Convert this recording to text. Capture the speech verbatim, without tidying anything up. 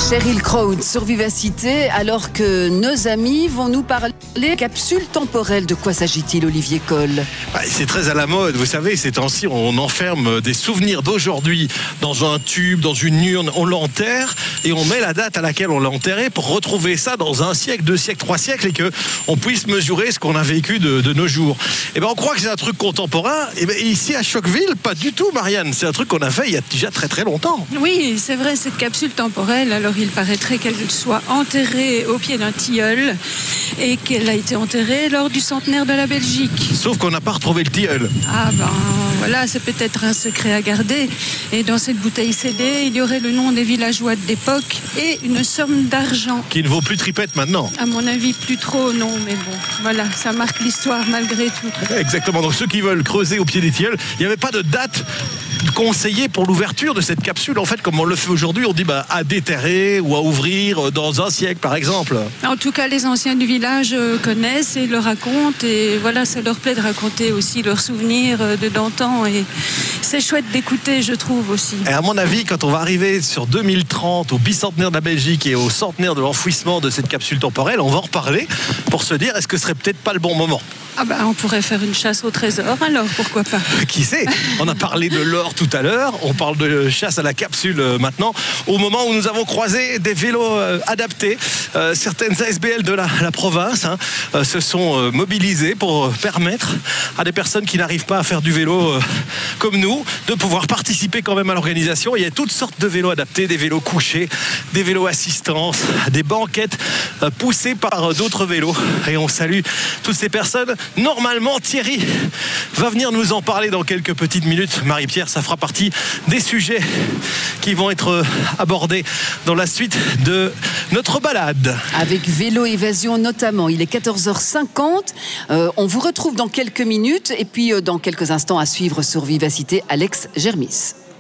Sheryl Crow sur Vivacité, alors que nos amis vont nous parler de capsules temporelles. De quoi s'agit-il, Olivier Coll? Bah, c'est très à la mode, vous savez, ces temps-ci, on enferme des souvenirs d'aujourd'hui dans un tube, dans une urne, on l'enterre et on met la date à laquelle on l'a enterré pour retrouver ça dans un siècle, deux siècles, trois siècles et qu'on puisse mesurer ce qu'on a vécu de, de nos jours. Et ben on croit que c'est un truc contemporain, et ben ici à Choqueville, pas du tout, Marianne. C'est un truc qu'on a fait il y a déjà très très longtemps. Oui, c'est vrai, cette capsule temporelle, alors il paraîtrait qu'elle soit enterrée au pied d'un tilleul et qu'elle a été enterrée lors du centenaire de la Belgique. Sauf qu'on n'a pas retrouvé le tilleul. Ah ben voilà, c'est peut-être un secret à garder. Et dans cette bouteille scellée, il y aurait le nom des villageois de l'époque et une somme d'argent. Qui ne vaut plus tripette maintenant. À mon avis, plus trop, non, mais bon, voilà, ça marque l'histoire malgré tout. Exactement, donc ceux qui veulent creuser au pied des tilleuls, il n'y avait pas de date conseillée pour l'ouverture de cette capsule. En fait, comme on le fait aujourd'hui, on dit bah, à déterrer ou à ouvrir dans un siècle, par exemple. En tout cas, les anciens du village connaissent et le racontent. Et voilà, ça leur plaît de raconter aussi leurs souvenirs de d'antan. Et c'est chouette d'écouter, je trouve aussi. Et à mon avis, quand on va arriver sur deux mille trente, au bicentenaire de la Belgique et au centenaire de l'enfouissement de cette capsule temporelle, on va en reparler pour se dire est-ce que ce serait peut-être pas le bon moment. Ah ben, on pourrait faire une chasse au trésor, alors pourquoi pas? Qui sait? On a parlé de l'or tout à l'heure, on parle de chasse à la capsule maintenant, au moment où nous avons croisé des vélos adaptés. Euh, certaines A S B L de la, la province hein, euh, se sont euh, mobilisées pour permettre à des personnes qui n'arrivent pas à faire du vélo euh, comme nous, de pouvoir participer quand même à l'organisation. Il y a toutes sortes de vélos adaptés, des vélos couchés, des vélos assistance, des banquettes euh, poussées par euh, d'autres vélos. Et on salue toutes ces personnes. Normalement, Thierry va venir nous en parler dans quelques petites minutes. Marie-Pierre, ça fera partie des sujets qui vont être abordés dans la suite de notre balade. Avec Vélo Évasion notamment. Il est quatorze heures cinquante. Euh, on vous retrouve dans quelques minutes et puis euh, dans quelques instants à suivre sur Vivacité, Alex Germis.